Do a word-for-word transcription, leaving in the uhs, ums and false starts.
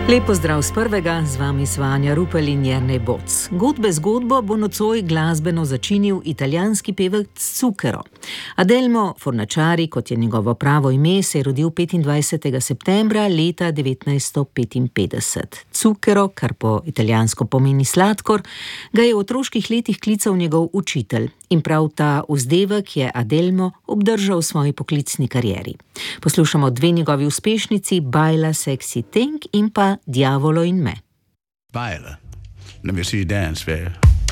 Lepo zdrav z prvega, z vami Svanja Rupel in Jernej Boc. Godbe zgodbo bo nocoj glasbeno začinil italijanski pevec Zucchero. Adelmo Fornaciari, kot je njegovo pravo ime, se je rodil petindvajsetega septembra leta devetnajststo petinpetdeset. Zucchero, kar po italijansko pomeni sladkor, ga je v otroških letih klical njegov učitelj. In prav ta vzdevek je Adelmo obdržal v svoji poklicni karieri. Poslušamo dve njegovi uspešnici, Baila Sexy Thing in pa Diavolo in me. Baila. Let me see you dance, baby.